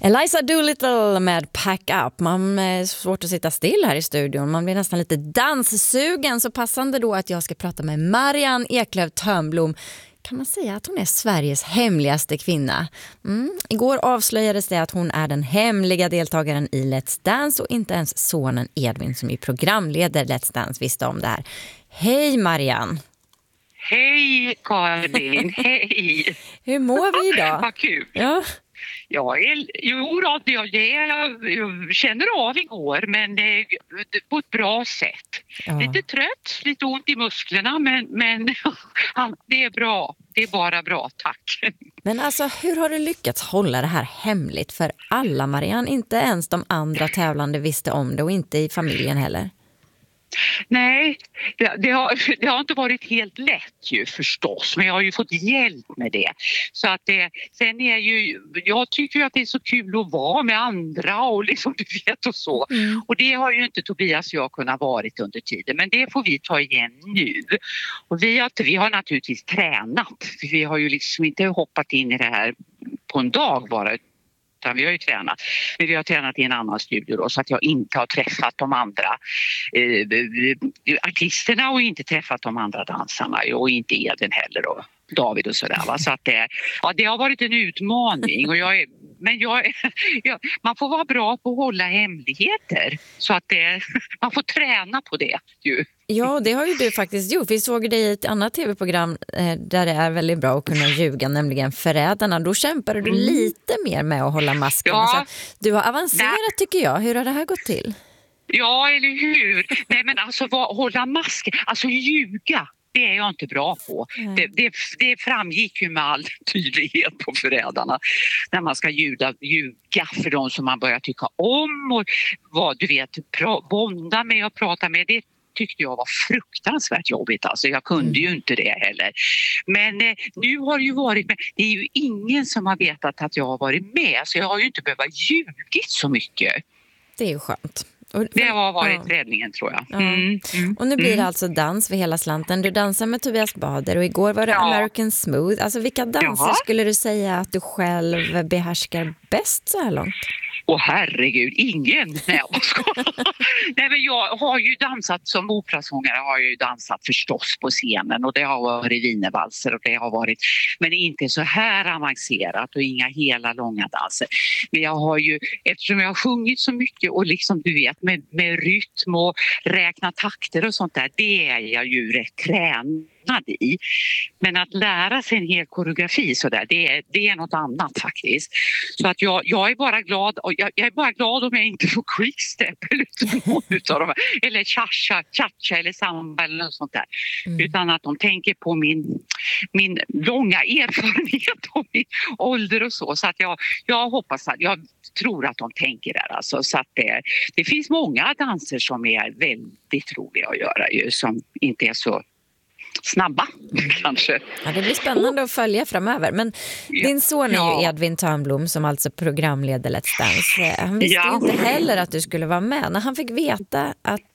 Eliza Doolittle med Pack Up. Man är svårt att sitta still här i studion. Man blir nästan lite danssugen. Så passande då att jag ska prata med Marianne Eklöf Törnblom. Kan man säga att hon är Sveriges hemligaste kvinna? Igår avslöjades det att hon är den hemliga deltagaren i Let's Dance och inte ens sonen Edvin som är programledare Let's Dance visste om det här. Hej Marianne! Hej Karin, hej! Hur mår vi idag? Vad kul! Ja. Jag känner av igår men på ett bra sätt. Ja. Lite trött, lite ont i musklerna men det är bra. Det är bara bra, tack. Men alltså, hur har du lyckats hålla det här hemligt för alla, Marianne? Inte ens de andra tävlande visste om det och inte i familjen heller. Nej, det har inte varit helt lätt ju förstås, men jag har ju fått hjälp med det. Så att sen är jag tycker ju att det är så kul att vara med andra och liksom du vet och så. Och det har ju inte Tobias och jag kunnat varit under tiden, men det får vi ta igen nu. Och vi har naturligtvis tränat, för vi har ju liksom inte hoppat in i det här på en dag bara. Vi har ju tränat, men vi har tränat i en annan studio då, så att jag inte har träffat de andra artisterna och inte träffat de andra dansarna och inte Eden heller och David och sådär. Va? Så att det har varit en utmaning och man får vara bra på att hålla hemligheter så att man får träna på det ju. Ja, det har ju du faktiskt gjort. Vi såg dig i ett annat tv-program där det är väldigt bra att kunna ljuga, nämligen Förrädarna. Då kämpade du lite mer med att hålla masken. Ja. Du har avancerat tycker jag. Hur har det här gått till? Ja, eller hur? Nej, men alltså hålla masken, alltså ljuga. Det är jag inte bra på. Det framgick ju med all tydlighet på Förrädarna. När man ska ljuga för de som man börjar tycka om och vad du vet, bonda med och prata med. Det tyckte jag var fruktansvärt jobbigt. Alltså jag kunde ju inte det heller. Men nu har det ju varit med. Det är ju ingen som har vetat att jag har varit med. Så jag har ju inte behövt ljugit så mycket. Det är ju skönt. Det har varit räddningen tror jag. Och nu blir det alltså dans för hela slanten. Du dansar med Tobias Bader och igår var det American Smooth. Alltså vilka danser skulle du säga att du själv behärskar bäst så här långt? Åh herregud, ingen! Nej, men jag har ju dansat som operasångare, har jag ju dansat förstås på scenen och det har varit wienervalser och det har varit, men inte så här avancerat och inga hela långa danser. Men jag har ju, eftersom jag har sjungit så mycket och liksom du vet med rytm och räkna takter och sånt där, det är jag ju rätt tränad i. Men att lära sig en hel koreografi så där, det är något annat faktiskt. Så att jag är bara glad och jag är bara glad om jag inte får quickstep eller någon utav dem, eller cha-cha eller samba eller något sånt där. Utan att de tänker på min långa erfarenhet och min ålder och så. Så att jag hoppas att jag tror att de tänker där alltså. Så att det finns många danser som är väldigt roliga att göra ju, som inte är så snabba kanske. Ja, det blir spännande att följa framöver. Men din son är ju Edvin Törnblom som alltså programleder Let's Dance. Han visste ju inte heller att du skulle vara med. När han fick veta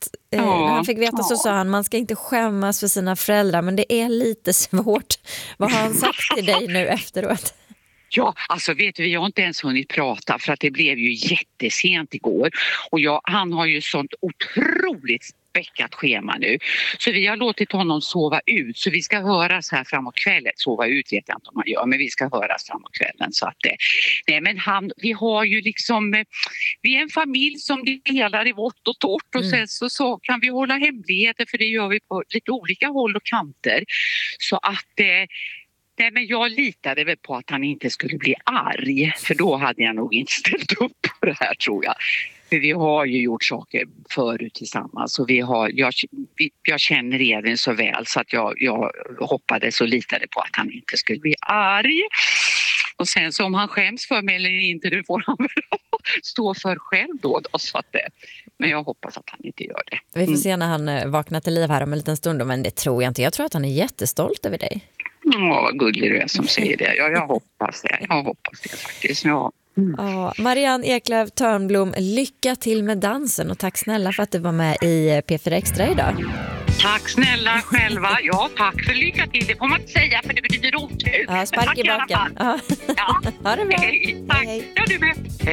så sa han man ska inte skämmas för sina föräldrar, men det är lite svårt. Vad har han sagt till dig nu efteråt? Ja, alltså vet du, vi har inte ens hunnit prata för att det blev ju jättesent igår. Och han har ju sånt otroligt späckat schema nu. Så vi har låtit honom sova ut. Så vi ska höras här framåt kvällen. Sova ut vet jag inte om man gör, men vi ska höras framåt kvällen. Så att nej, men vi har ju liksom, vi är en familj som delar i vått och torrt och sen så kan vi hålla hemligheter, för det gör vi på lite olika håll och kanter. Så att nej, men jag litade väl på att han inte skulle bli arg, för då hade jag nog inte ställt upp på det här tror jag. För vi har ju gjort saker förut tillsammans och jag känner Edvin så väl så att jag hoppades och litade på att han inte skulle bli arg. Och sen så om han skäms för mig eller inte, det får han väl stå för själv då så att men jag hoppas att han inte gör det. Vi får se när han vaknar till liv här om en liten stund, men det tror jag inte. Jag tror att han är jättestolt över dig. Ja, vad gullig du är som säger det. Ja, jag hoppas det. Jag hoppas det faktiskt, ja. Ja, Marianne Eklöf Törnblom, lycka till med dansen och tack snälla för att du var med i P4 Extra idag. Tack snälla själva. Ja, tack för lycka till. Det får man inte säga för det betyder otur. Ja, spark i baken. Ja. Ha det bra. Hej. Tack. Hej. Ja, du med.